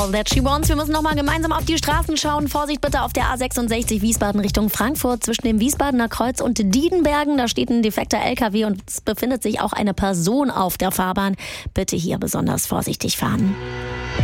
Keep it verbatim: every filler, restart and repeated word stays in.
All That She Wants. Wir müssen noch mal gemeinsam auf die Straßen schauen. Vorsicht bitte auf der A sechsundsechzig Wiesbaden Richtung Frankfurt zwischen dem Wiesbadener Kreuz und Diedenbergen. Da steht ein defekter L K W und es befindet sich auch eine Person auf der Fahrbahn. Bitte hier besonders vorsichtig fahren.